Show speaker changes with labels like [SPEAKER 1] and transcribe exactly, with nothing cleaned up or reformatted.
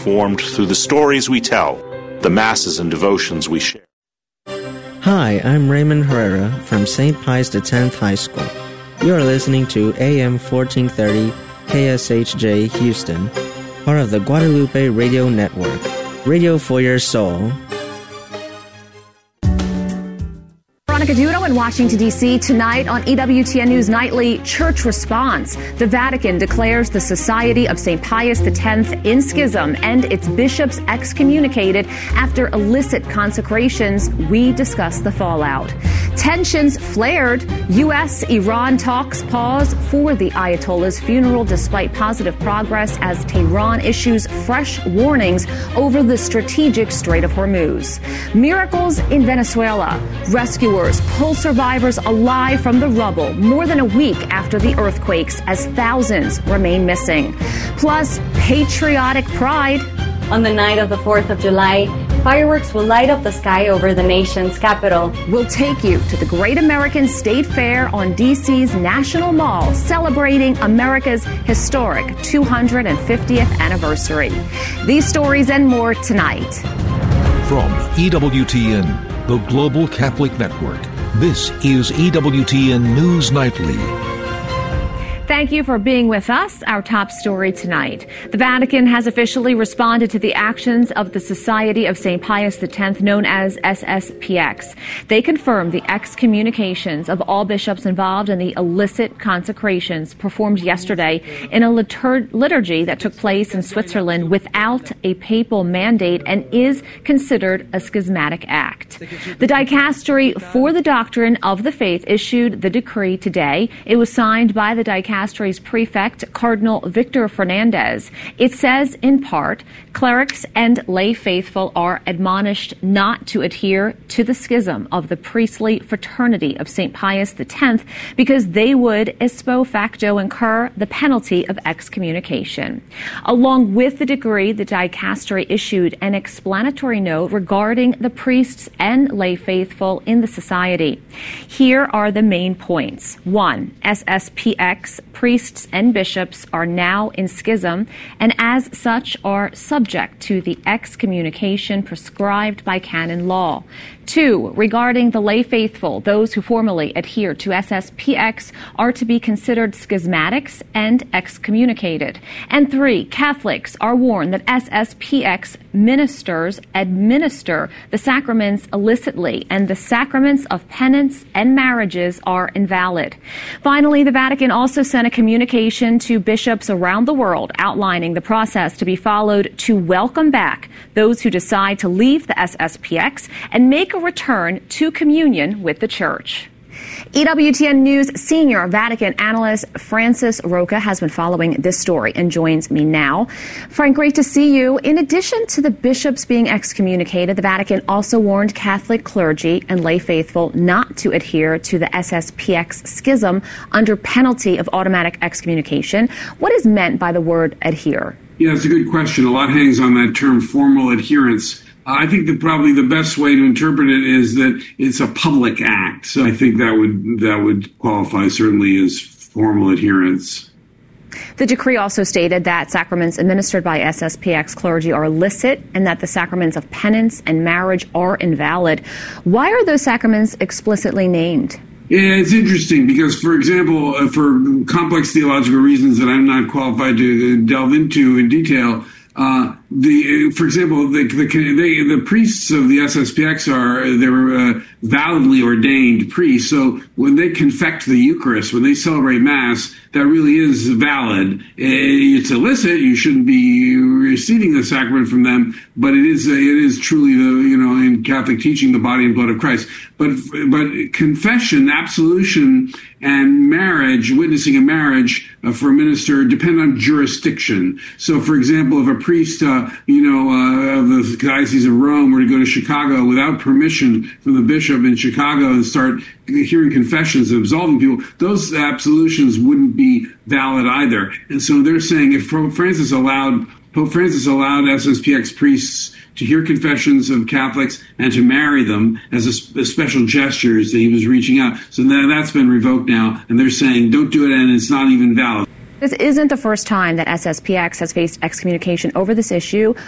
[SPEAKER 1] formed through the stories we tell, the masses and devotions we share.
[SPEAKER 2] Hi, I'm Raymond Herrera from Saint Pius X High School. You are listening to A M fourteen thirty K S H J Houston, part of the Guadalupe Radio Network. Radio for your soul.
[SPEAKER 3] Veronica Dudo in Washington, D C Tonight on E W T N News Nightly, Church Response. The Vatican declares the Society of Saint Pius X in schism and its bishops excommunicated after illicit consecrations. We discuss the fallout. Tensions flared. U S Iran talks pause for the Ayatollah's funeral despite positive progress as Tehran issues fresh warnings over the strategic Strait of Hormuz. Miracles in Venezuela. Rescuers pull survivors alive from the rubble more than a week after the earthquakes as thousands remain missing. Plus, patriotic pride.
[SPEAKER 4] On the night of the fourth of July, fireworks will light up the sky over the nation's capital.
[SPEAKER 3] We'll take you to the Great American State Fair on D C's National Mall, celebrating America's historic two hundred fiftieth anniversary. These stories and more tonight.
[SPEAKER 5] From E W T N, the Global Catholic Network, this is E W T N News Nightly.
[SPEAKER 3] Thank you for being with us. Our top story tonight. The Vatican has officially responded to the actions of the Society of Saint Pius X, known as S S P X. They confirmed the excommunications of all bishops involved in the illicit consecrations performed yesterday in a litur- liturgy that took place in Switzerland without a papal mandate and is considered a schismatic act. The Dicastery for the Doctrine of the Faith issued the decree today. It was signed by the Dicastery prefect, Cardinal Victor Fernandez. It says, in part, clerics and lay faithful are admonished not to adhere to the schism of the priestly fraternity of Saint Pius X because they would ipso facto incur the penalty of excommunication. Along with the decree, the Dicastery issued an explanatory note regarding the priests and lay faithful in the society. Here are the main points. One, S S P X priests and bishops are now in schism and as such are subject to the excommunication prescribed by canon law. Two, regarding the lay faithful, those who formally adhere to S S P X are to be considered schismatics and excommunicated. And three, Catholics are warned that S S P X ministers administer the sacraments illicitly and the sacraments of penance and marriages are invalid. Finally, the Vatican also sent a communication to bishops around the world outlining the process to be followed to welcome back those who decide to leave the S S P X and make a return to communion with the Church. E W T N News senior Vatican analyst Francis Roca has been following this story and joins me now. Frank, great to see you. In addition to the bishops being excommunicated, the Vatican also warned Catholic clergy and lay faithful not to adhere to the S S P X schism under penalty of automatic excommunication. What is meant by the word adhere?
[SPEAKER 6] Yeah, it's a good question. A lot hangs on that term, formal adherence. I think that probably the best way to interpret it is that it's a public act. So I think that would that would qualify certainly as formal adherence.
[SPEAKER 3] The decree also stated that sacraments administered by S S P X clergy are illicit and that the sacraments of penance and marriage are invalid. Why are those sacraments explicitly named?
[SPEAKER 6] Yeah, it's interesting because, for example, uh, for complex theological reasons that I'm not qualified to delve into in detail, Uh, the, for example, the, the, they, the priests of the S S P X are, they were uh, validly ordained priests. So when they confect the Eucharist, when they celebrate Mass, that really is valid. It's illicit. You shouldn't be receiving the sacrament from them, but it is, it is truly the, you know, in Catholic teaching, the body and blood of Christ. But, but confession, absolution, and marriage, witnessing a marriage uh, for a minister depend on jurisdiction. So, for example, if a priest, uh, you know, uh, of the Diocese of Rome were to go to Chicago without permission from the bishop in Chicago and start hearing confessions and absolving people, those absolutions wouldn't be valid either. And so they're saying if Pope Francis allowed Pope Francis allowed S S P X priests to hear confessions of Catholics and to marry them as a, a special gestures that he was reaching out. So that, that's been revoked now, and they're saying don't do it, and it's not even valid.
[SPEAKER 3] This isn't the first time that S S P X has faced excommunication over this issue.